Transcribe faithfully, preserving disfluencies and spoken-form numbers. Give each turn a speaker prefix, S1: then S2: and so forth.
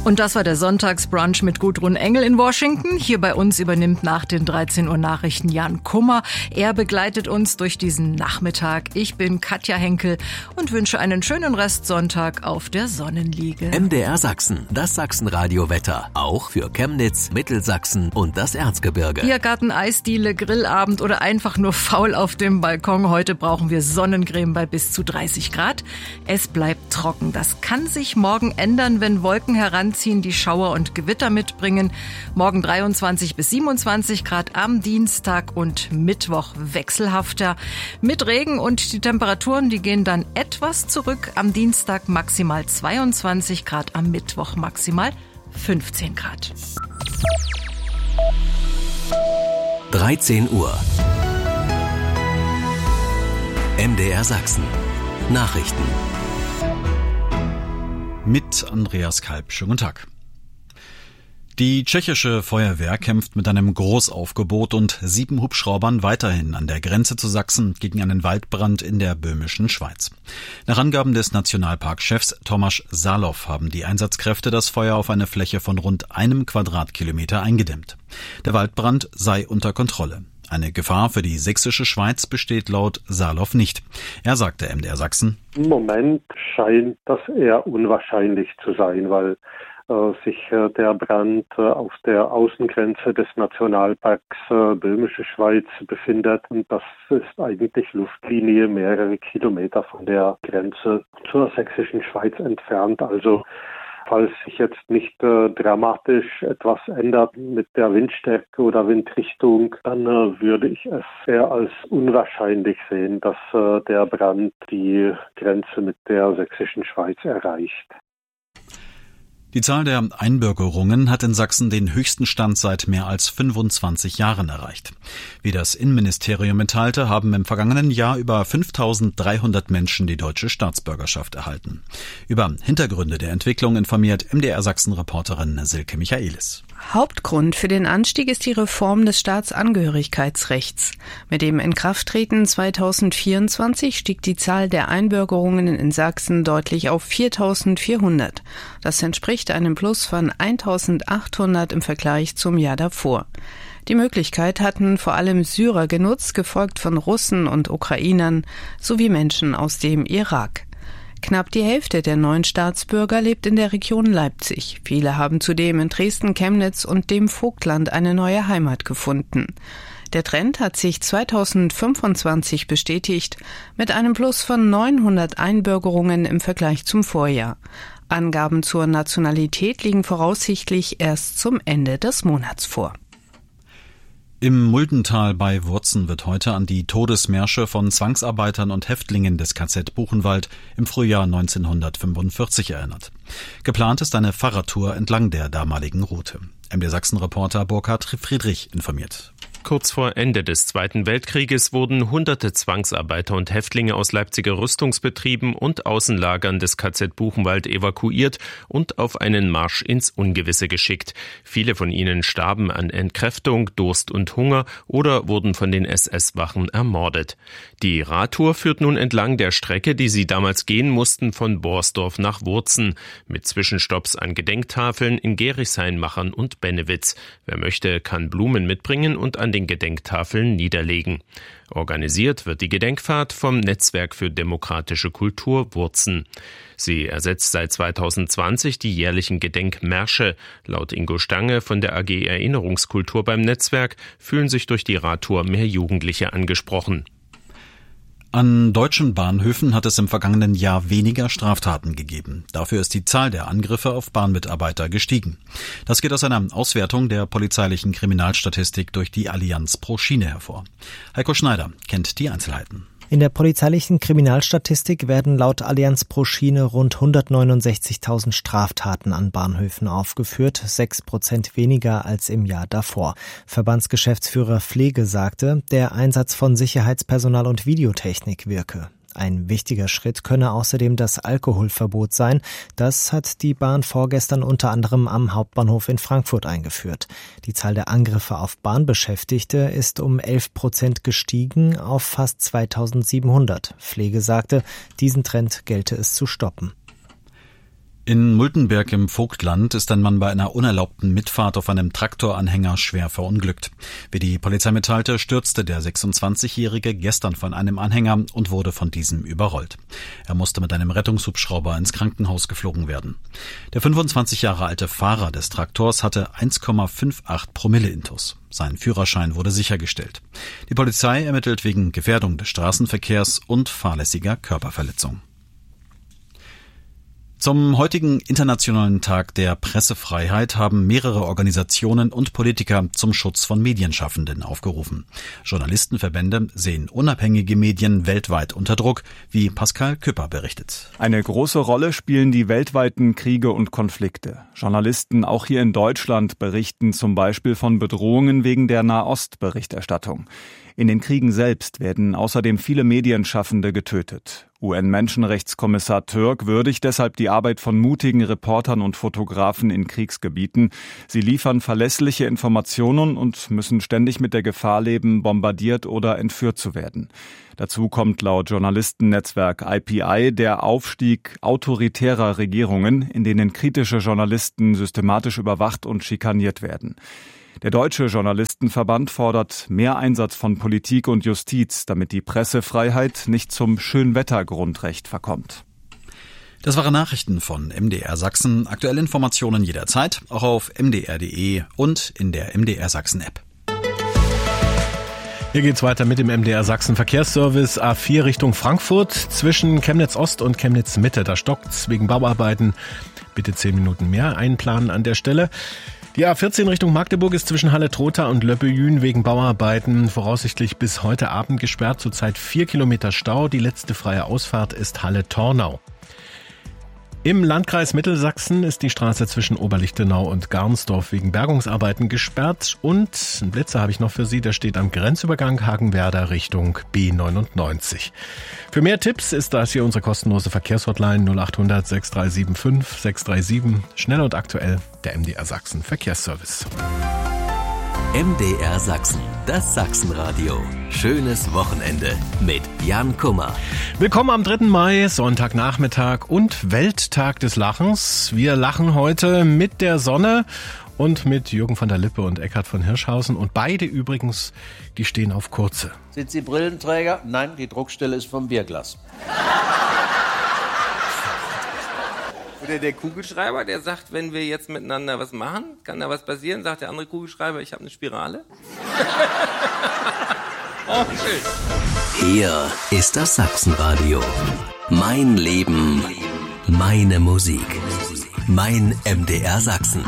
S1: Und das war der Sonntagsbrunch mit Gudrun Engel in Washington. Hier bei uns übernimmt nach den dreizehn Uhr Nachrichten Jan Kummer. Er begleitet uns durch diesen Nachmittag. Ich bin Katja Henkel und wünsche einen schönen Restsonntag auf der Sonnenliege.
S2: M D R Sachsen, das Sachsen-Radio-Wetter. Auch für Chemnitz, Mittelsachsen und das Erzgebirge.
S1: Biergarten, Eisdiele, Grillabend oder einfach nur faul auf dem Balkon. Heute brauchen wir Sonnencreme bei bis zu dreißig Grad. Es bleibt trocken. Das kann sich morgen ändern, wenn Wolken heranziehen, die Schauer und Gewitter mitbringen. Morgen dreiundzwanzig bis siebenundzwanzig Grad, am Dienstag und Mittwoch wechselhafter mit Regen, und die Temperaturen, die gehen dann etwas zurück. Am Dienstag maximal zweiundzwanzig Grad, am Mittwoch maximal fünfzehn Grad.
S2: dreizehn Uhr. M D R Sachsen. Nachrichten.
S3: Mit Andreas Kalb. Schönen guten Tag. Die tschechische Feuerwehr kämpft mit einem Großaufgebot und sieben Hubschraubern weiterhin an der Grenze zu Sachsen gegen einen Waldbrand in der böhmischen Schweiz. Nach Angaben des Nationalparkchefs Tomáš Záloh haben die Einsatzkräfte das Feuer auf eine Fläche von rund einem Quadratkilometer eingedämmt. Der Waldbrand sei unter Kontrolle. Eine Gefahr für die sächsische Schweiz besteht laut Záloh nicht. Er sagte M D R Sachsen:
S4: Im Moment scheint das eher unwahrscheinlich zu sein, weil äh, sich äh, der Brand äh, auf der Außengrenze des Nationalparks äh, Böhmische Schweiz befindet. Und das ist eigentlich Luftlinie mehrere Kilometer von der Grenze zur sächsischen Schweiz entfernt. Also falls sich jetzt nicht äh, dramatisch etwas ändert mit der Windstärke oder Windrichtung, dann äh, würde ich es eher als unwahrscheinlich sehen, dass äh, der Brand die Grenze mit der sächsischen Schweiz erreicht.
S3: Die Zahl der Einbürgerungen hat in Sachsen den höchsten Stand seit mehr als fünfundzwanzig Jahren erreicht. Wie das Innenministerium mitteilte, haben im vergangenen Jahr über fünftausenddreihundert Menschen die deutsche Staatsbürgerschaft erhalten. Über Hintergründe der Entwicklung informiert M D R Sachsen-Reporterin Silke Michaelis.
S5: Hauptgrund für den Anstieg ist die Reform des Staatsangehörigkeitsrechts. Mit dem Inkrafttreten zweitausendvierundzwanzig stieg die Zahl der Einbürgerungen in Sachsen deutlich auf viertausendvierhundert. Das entspricht einem Plus von eintausendachthundert im Vergleich zum Jahr davor. Die Möglichkeit hatten vor allem Syrer genutzt, gefolgt von Russen und Ukrainern sowie Menschen aus dem Irak. Knapp die Hälfte der neuen Staatsbürger lebt in der Region Leipzig. Viele haben zudem in Dresden, Chemnitz und dem Vogtland eine neue Heimat gefunden. Der Trend hat sich zweitausendfünfundzwanzig bestätigt mit einem Plus von neunhundert Einbürgerungen im Vergleich zum Vorjahr. Angaben zur Nationalität liegen voraussichtlich erst zum Ende des Monats vor.
S3: Im Muldental bei Wurzen wird heute an die Todesmärsche von Zwangsarbeitern und Häftlingen des K Z Buchenwald im Frühjahr neunzehnhundertfünfundvierzig erinnert. Geplant ist eine Fahrradtour entlang der damaligen Route. M D R Sachsen-Reporter Burkhard Friedrich informiert.
S6: Kurz vor Ende des Zweiten Weltkrieges wurden hunderte Zwangsarbeiter und Häftlinge aus Leipziger Rüstungsbetrieben und Außenlagern des K Z Buchenwald evakuiert und auf einen Marsch ins Ungewisse geschickt. Viele von ihnen starben an Entkräftung, Durst und Hunger oder wurden von den S S-Wachen ermordet. Die Radtour führt nun entlang der Strecke, die sie damals gehen mussten, von Borsdorf nach Wurzen, mit Zwischenstopps an Gedenktafeln in Gerichshain-Machern und Bennewitz. Wer möchte, kann Blumen mitbringen und an den Gedenktafeln niederlegen. Organisiert wird die Gedenkfahrt vom Netzwerk für demokratische Kultur Wurzen. Sie ersetzt seit zweitausendzwanzig die jährlichen Gedenkmärsche. Laut Ingo Stange von der A G Erinnerungskultur beim Netzwerk fühlen sich durch die Radtour mehr Jugendliche angesprochen.
S3: An deutschen Bahnhöfen hat es im vergangenen Jahr weniger Straftaten gegeben. Dafür ist die Zahl der Angriffe auf Bahnmitarbeiter gestiegen. Das geht aus einer Auswertung der polizeilichen Kriminalstatistik durch die Allianz pro Schiene hervor. Heiko Schneider kennt die Einzelheiten.
S7: In der polizeilichen Kriminalstatistik werden laut Allianz pro Schiene rund hundertneunundsechzigtausend Straftaten an Bahnhöfen aufgeführt, sechs Prozent weniger als im Jahr davor. Verbandsgeschäftsführer Pflege sagte, der Einsatz von Sicherheitspersonal und Videotechnik wirke. Ein wichtiger Schritt könne außerdem das Alkoholverbot sein. Das hat die Bahn vorgestern unter anderem am Hauptbahnhof in Frankfurt eingeführt. Die Zahl der Angriffe auf Bahnbeschäftigte ist um elf Prozent gestiegen auf fast zweitausendsiebenhundert. Pflege sagte, diesen Trend gelte es zu stoppen.
S3: In Multenberg im Vogtland ist ein Mann bei einer unerlaubten Mitfahrt auf einem Traktoranhänger schwer verunglückt. Wie die Polizei mitteilte, stürzte der sechsundzwanzigjährige gestern von einem Anhänger und wurde von diesem überrollt. Er musste mit einem Rettungshubschrauber ins Krankenhaus geflogen werden. Der fünfundzwanzig Jahre alte Fahrer des Traktors hatte eins Komma achtundfünfzig Promille Intus. Sein Führerschein wurde sichergestellt. Die Polizei ermittelt wegen Gefährdung des Straßenverkehrs und fahrlässiger Körperverletzung. Zum heutigen Internationalen Tag der Pressefreiheit haben mehrere Organisationen und Politiker zum Schutz von Medienschaffenden aufgerufen. Journalistenverbände sehen unabhängige Medien weltweit unter Druck, wie Pascal Küpper berichtet.
S8: Eine große Rolle spielen die weltweiten Kriege und Konflikte. Journalisten auch hier in Deutschland berichten zum Beispiel von Bedrohungen wegen der Nahost-Berichterstattung. In den Kriegen selbst werden außerdem viele Medienschaffende getötet. U N-Menschenrechtskommissar Türk würdigt deshalb die Arbeit von mutigen Reportern und Fotografen in Kriegsgebieten. Sie liefern verlässliche Informationen und müssen ständig mit der Gefahr leben, bombardiert oder entführt zu werden. Dazu kommt laut Journalistennetzwerk I P I der Aufstieg autoritärer Regierungen, in denen kritische Journalisten systematisch überwacht und schikaniert werden. Der Deutsche Journalistenverband fordert mehr Einsatz von Politik und Justiz, damit die Pressefreiheit nicht zum Schönwettergrundrecht verkommt.
S3: Das waren Nachrichten von M D R Sachsen. Aktuelle Informationen jederzeit, auch auf m d r punkt d e und in der M D R Sachsen App.
S9: Hier geht's weiter mit dem M D R Sachsen Verkehrsservice A vier Richtung Frankfurt zwischen Chemnitz Ost und Chemnitz Mitte. Da stockt's wegen Bauarbeiten. Bitte zehn Minuten mehr einplanen an der Stelle. Die A vierzehn Richtung Magdeburg ist zwischen Halle-Trotha und Löppeljün wegen Bauarbeiten voraussichtlich bis heute Abend gesperrt. Zurzeit vier Kilometer Stau. Die letzte freie Ausfahrt ist Halle-Tornau. Im Landkreis Mittelsachsen ist die Straße zwischen Oberlichtenau und Garnsdorf wegen Bergungsarbeiten gesperrt. Und einen Blitzer habe ich noch für Sie, der steht am Grenzübergang Hagenwerder Richtung B neunundneunzig. Für mehr Tipps ist das hier unsere kostenlose Verkehrshotline null acht hundert sechs drei sieben fünf sechs drei sieben. Schnell und aktuell der M D R Sachsen Verkehrsservice.
S2: M D R Sachsen, das Sachsenradio. Schönes Wochenende mit Jan Kummer.
S9: Willkommen am dritten Mai, Sonntagnachmittag und Welttag des Lachens. Wir lachen heute mit der Sonne und mit Jürgen von der Lippe und Eckhard von Hirschhausen. Und beide übrigens, die stehen auf kurze.
S10: Sind Sie Brillenträger? Nein, die Druckstelle ist vom Bierglas.
S11: Oder der Kugelschreiber, der sagt, wenn wir jetzt miteinander was machen, kann da was passieren? Sagt der andere Kugelschreiber, ich habe eine Spirale. Oh, schön.
S2: Hier ist das Sachsenradio. Mein Leben, meine Musik. Mein M D R Sachsen.